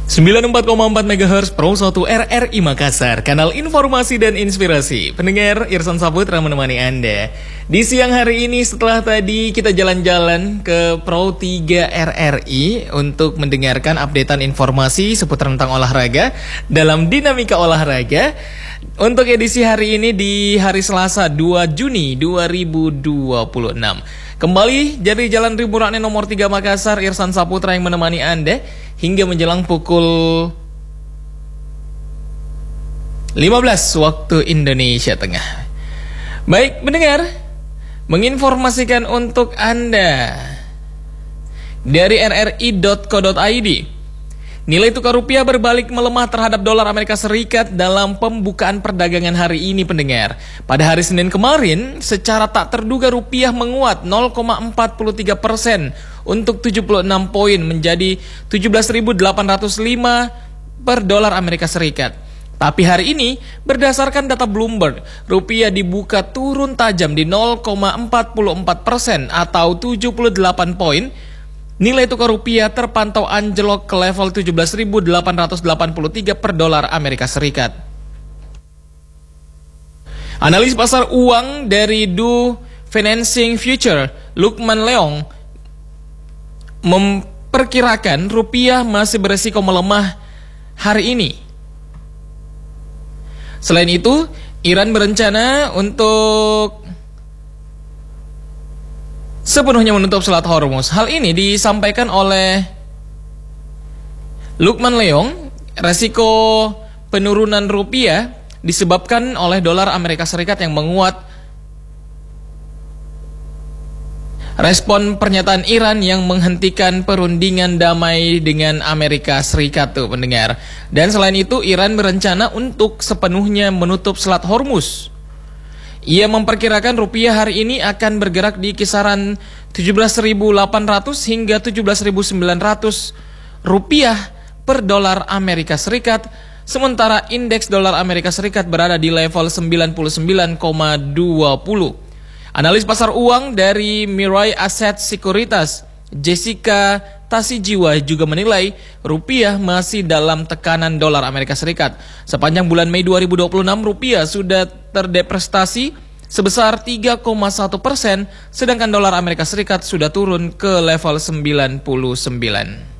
94,4 MHz Pro 1 RRI Makassar, kanal informasi dan inspirasi. Pendengar, Irsan Saputra menemani Anda. Di siang hari ini setelah tadi kita jalan-jalan ke Pro 3 RRI untuk mendengarkan updatean informasi seputar tentang olahraga dalam dinamika olahraga. Untuk edisi hari ini di hari Selasa 2 Juni 2026. Kembali jadi Jalan Ribu Rakne nomor 3 Makassar, Irsan Saputra yang menemani Anda hingga menjelang pukul 15 waktu Indonesia Tengah. Baik, mendengar, menginformasikan untuk Anda dari rri.co.id. Nilai tukar rupiah berbalik melemah terhadap dolar Amerika Serikat dalam pembukaan perdagangan hari ini, pendengar. Pada hari Senin kemarin, secara tak terduga rupiah menguat 0,43% untuk 76 poin menjadi 17.805 per dolar Amerika Serikat. Tapi hari ini, berdasarkan data Bloomberg, rupiah dibuka turun tajam di 0,44% atau 78 poin. Nilai tukar rupiah terpantau anjlok ke level 17.883 per dolar Amerika Serikat. Analis pasar uang dari Do Financing Future, Lukman Leong, memperkirakan rupiah masih beresiko melemah hari ini. Selain itu, Iran berencana untuk sepenuhnya menutup Selat Hormuz. Hal ini disampaikan oleh Lukman Leong. Resiko penurunan rupiah disebabkan oleh dolar Amerika Serikat yang menguat. Respon pernyataan Iran yang menghentikan perundingan damai dengan Amerika Serikat tuh, pendengar. Dan selain itu, Iran berencana untuk sepenuhnya menutup Selat Hormuz. Ia memperkirakan rupiah hari ini akan bergerak di kisaran 17.800 hingga 17.900 rupiah per dolar Amerika Serikat, sementara indeks dolar Amerika Serikat berada di level 99,20. Analis pasar uang dari Mirai Asset Sekuritas, Jessica Tasijiwa, juga menilai rupiah masih dalam tekanan dolar Amerika Serikat. Sepanjang bulan Mei 2026, rupiah sudah terdepresiasi sebesar 3,1%, sedangkan dolar Amerika Serikat sudah turun ke level 99.